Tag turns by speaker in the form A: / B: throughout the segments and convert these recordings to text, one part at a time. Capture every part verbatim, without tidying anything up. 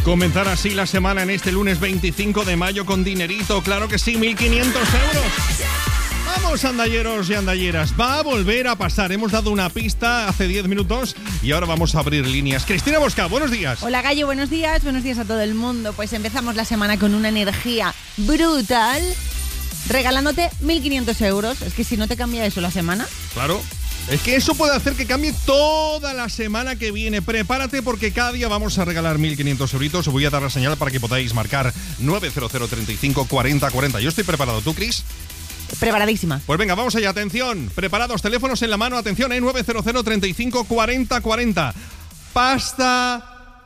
A: Comenzar así la semana en este lunes veinticinco de mayo con dinerito, claro que sí, mil quinientos euros. Vamos, andalleros y andalleras, va a volver a pasar. Hemos dado una pista hace diez minutos y ahora vamos a abrir líneas. Cristina Bosca, buenos días.
B: Hola, Gallo, buenos días. Buenos días a todo el mundo. Pues empezamos la semana con una energía brutal, regalándote mil quinientos euros. Es que si no te cambia eso la semana.
A: Claro. Es que eso puede hacer que cambie toda la semana que viene. Prepárate porque cada día vamos a regalar mil quinientos euritos. Os voy a dar la señal para que podáis marcar nueve cero cero, treinta y cinco, cuarenta, cuarenta. Yo estoy preparado. ¿Tú, Cris?
B: Preparadísima.
A: Pues venga, vamos allá. Atención. Preparados. Teléfonos en la mano. Atención, ¿eh? nueve cero cero, treinta y cinco, cuarenta, cuarenta. Pasta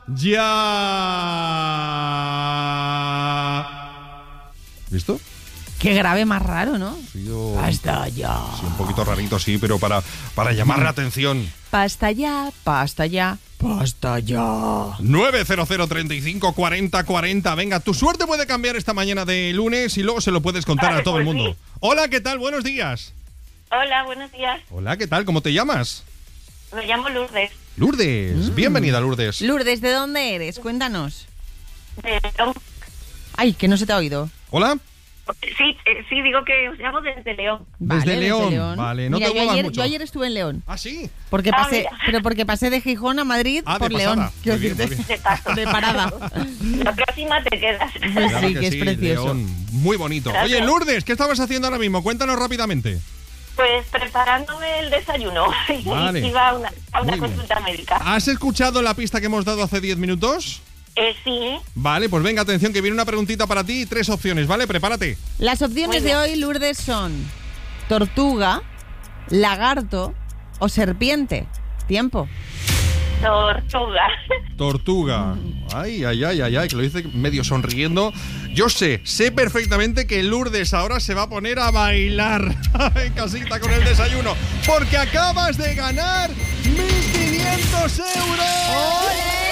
A: ya. ¿Listo?
B: Qué grave más raro, ¿no?
A: Sí, yo...
B: Pasta ya.
A: Sí, un poquito rarito, sí, pero para, para llamar la atención.
B: Pasta ya, pasta ya, pasta ya.
A: nueve cero cero, treinta y cinco, cuarenta, cuarenta. Venga, tu suerte puede cambiar esta mañana de lunes y luego se lo puedes contar
C: Vale,
A: a todo el
C: pues
A: mundo.
C: sí.
A: Hola, ¿qué tal? Buenos días.
C: Hola, buenos días.
A: Hola, ¿qué tal? ¿Cómo te llamas?
C: Me llamo Lourdes.
A: Lourdes.
B: Mm.
A: Bienvenida, Lourdes.
B: Lourdes, ¿de dónde eres? Cuéntanos.
C: De León.
B: Ay, que no se te ha oído.
A: Hola.
C: Sí, eh, sí, digo que os llamo desde León.
A: Desde
B: Vale,
A: León. Vale, no
B: Mira,
A: te
B: yo
A: muevas
B: ayer,
A: mucho.
B: yo ayer estuve en León.
A: ¿Ah, sí?
B: Porque
C: Ah,
B: pasé,
C: mira.
B: pero porque pasé de Gijón a Madrid
A: Ah, de
B: por
A: pasada.
B: León. Quiero
A: Muy bien,
B: decirte.
A: muy bien.
C: De paso.
B: De parada.
C: La próxima te quedas.
B: Pues
A: Claro
B: sí, que, es precioso.
A: León. Muy bonito.
C: Gracias.
A: Oye, Lourdes, ¿qué estabas haciendo ahora mismo? Cuéntanos rápidamente.
C: Pues preparándome el desayuno.
A: Vale.
C: Iba a una, a una
A: Muy bien.
C: consulta médica.
A: ¿Has escuchado la pista que hemos dado hace diez minutos?
C: Eh, sí,
A: Vale, pues venga, atención, que viene una preguntita para ti y tres opciones, ¿vale? Prepárate.
B: Las opciones
C: Muy
B: de
C: bien.
B: hoy, Lourdes, son tortuga, lagarto o serpiente. Tiempo.
C: tortuga.
A: Tortuga. Ay, ay, ay, ay, ay, que lo dice medio sonriendo. Yo sé, sé perfectamente que Lourdes ahora se va a poner a bailar en casita con el desayuno, porque acabas de ganar mil quinientos euros.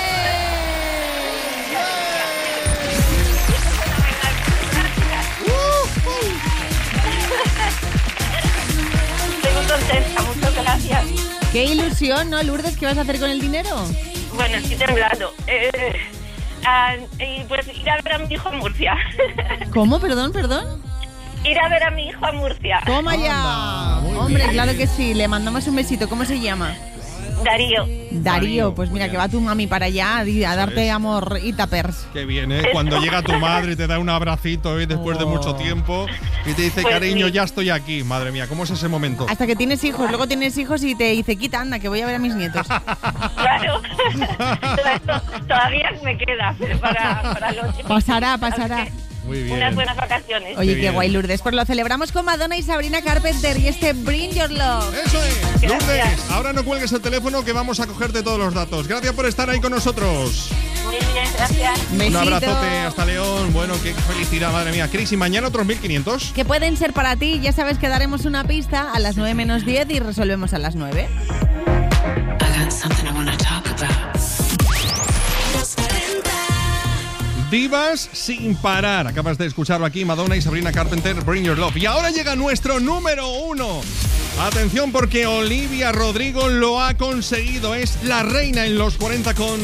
C: Estoy muy contenta, muchas gracias.
B: Qué ilusión, ¿no, Lourdes? ¿Qué vas a hacer con el dinero?
C: Bueno, estoy temblando. Eh, ah, y pues ir a ver a mi hijo a Murcia.
B: ¿Cómo? Perdón, perdón.
C: Ir a ver a mi hijo a Murcia.
B: Toma ya.
A: Anda, muy
B: Hombre,
A: bien.
B: claro que sí. Le mandamos un besito. ¿Cómo se llama?
C: Darío.
B: Darío. Pues
A: muy
B: mira,
A: bien.
B: que va tu mami para allá a a darte
A: es.
B: amor y tapers.
A: Qué bien, ¿eh? Cuando llega tu madre y te da un abracito, ¿eh? Después de
B: Oh.
A: mucho tiempo y te dice,
C: Pues
A: cariño,
C: sí.
A: ya estoy aquí. Madre mía, ¿cómo es ese momento?
B: Hasta que tienes hijos. Luego tienes hijos y te dice, quita, anda, que voy a ver a mis nietos.
C: Claro. Todo esto todavía me queda para, para los...
B: Pasará, pasará.
C: Así que
A: Muy bien.
C: unas buenas vacaciones.
B: Oye,
A: Qué
B: qué,
A: bien.
B: guay, Lourdes. Pues lo celebramos con Madonna y Sabrina Carpenter y este Bring Your Love.
A: Eso es.
C: Gracias.
A: Lourdes, ahora no cuelgues el teléfono que vamos a cogerte todos los datos. Gracias por estar ahí con nosotros.
C: Muy bien, gracias.
B: Besito.
A: Un abrazote hasta León. Bueno, qué felicidad, madre mía. Cris, ¿y mañana otros mil quinientos?
B: Que pueden ser para ti. Ya sabes que daremos una pista a las nueve menos diez y resolvemos a las nueve.
D: I got something I wanna talk about.
A: Divas sin parar. Acabas de escucharlo aquí, Madonna y Sabrina Carpenter, Bring Your Love. Y ahora llega nuestro número uno. Atención porque Olivia Rodrigo lo ha conseguido. Es la reina en los cuarenta con